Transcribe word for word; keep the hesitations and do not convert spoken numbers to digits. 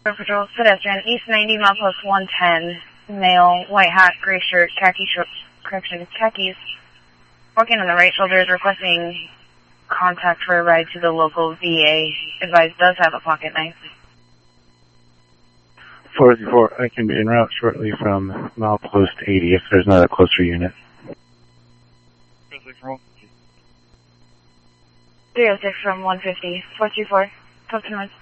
Patrol, pedestrian, East ninety, milepost one ten, male, white hat, gray shirt, khaki shorts, correction, khakis, walking on the right shoulder is requesting contact for a ride to the local V A. Advised does have a pocket knife. four oh four, I can be en route shortly from milepost eighty if there's not a closer unit. three oh six from one fifty, four three four, talk to noise.